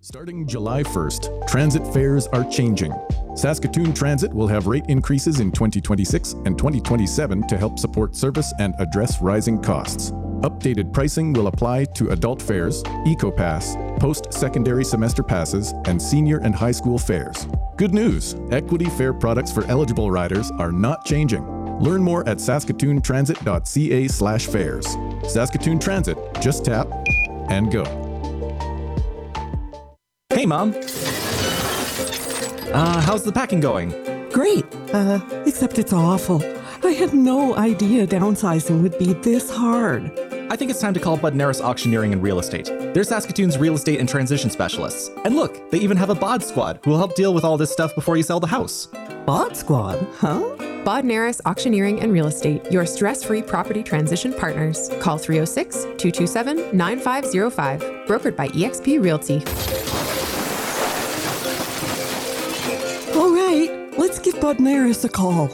Starting July 1st, transit fares are changing. Saskatoon Transit will have rate increases in 2026 and 2027 to help support service and address rising costs. Updated pricing will apply to adult fares, EcoPass, post-secondary semester passes, and senior and high school fares. Good news! Equity fare products for eligible riders are not changing. Learn more at saskatoontransit.ca/fares. Saskatoon Transit, just tap and go. Hey, Mom. How's the packing going? Great, except it's awful. I had no idea downsizing would be this hard. I think it's time to call Budnaris Auctioneering and Real Estate. They're Saskatoon's real estate and transition specialists. And look, they even have a bod squad who will help deal with all this stuff before you sell the house. Bod squad, huh? Budnaris Auctioneering and Real Estate, your stress-free property transition partners. Call 306-227-9505. Brokered by eXp Realty. All right, let's give Budnaris a call.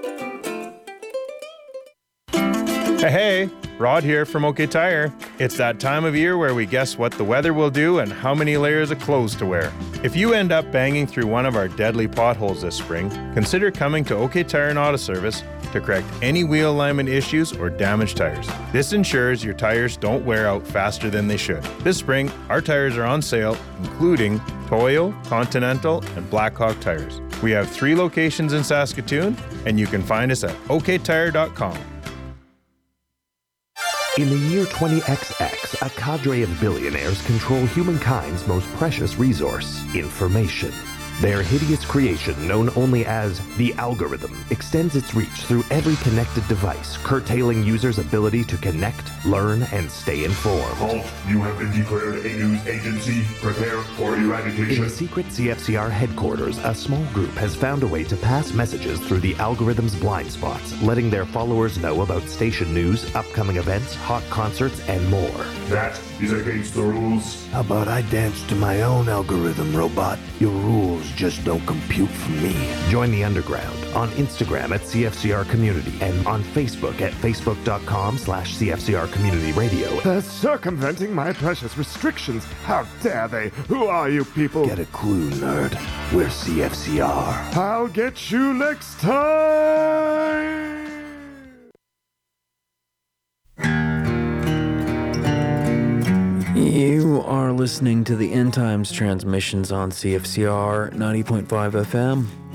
Hey, Rod here from OK Tire. It's that time of year where we guess what the weather will do and how many layers of clothes to wear. If you end up banging through one of our deadly potholes this spring, consider coming to OK Tire and Auto Service to correct any wheel alignment issues or damaged tires. This ensures your tires don't wear out faster than they should. This spring, our tires are on sale, including Toyo, Continental, and Blackhawk tires. We have 3 locations in Saskatoon, and you can find us at oktire.com. In the year 20XX, a cadre of billionaires control humankind's most precious resource, information. Their hideous creation, known only as the algorithm, extends its reach through every connected device, curtailing users' ability to connect, learn, and stay informed. Halt, you have been declared a news agency. Prepare for eradication. In the secret CFCR headquarters, a small group has found a way to pass messages through the algorithm's blind spots, letting their followers know about station news, upcoming events, hot concerts, and more. That is against the rules. How about I dance to my own algorithm, robot? Your rules just don't compute for me. Join the underground on Instagram at CFCR Community and on Facebook at facebook.com/CFCR Community Radio. They're circumventing my precious restrictions. How dare they? Who are you people? Get a clue, nerd. We're CFCR. I'll get you next time! You are listening to the End Times transmissions on CFCR 90.5 FM.